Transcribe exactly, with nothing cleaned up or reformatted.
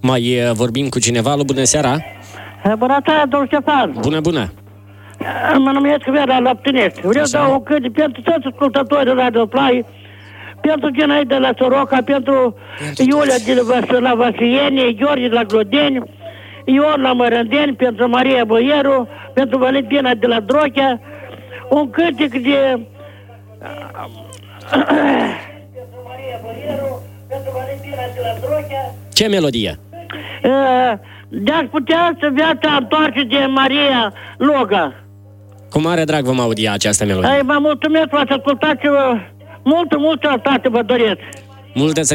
Mai uh, vorbim cu cineva? Alo, bună seara! Bună seara, domnul Ștefan! Bună, bună! Mă numesc Vera Laptinești. Vreau să dau o câte pentru toți ascultătorii Radio Play, pentru Gina de la Soroca, pentru, pentru Iulia de la, la Vasienie, Gheorghe de la Glodeni, Ion la Mărândeni, pentru Maria Boieru, pentru Valentina de la Drochea, un cântec de... pentru Maria Boieru, pentru Valentina de la Drochea. Ce melodie? De-aș putea să viața întoarce de Maria Loga. Cu mare drag vom audia această melodie. Ai, vă mulțumesc, v-ați ascultat și multă, multă altate vă doresc. Multe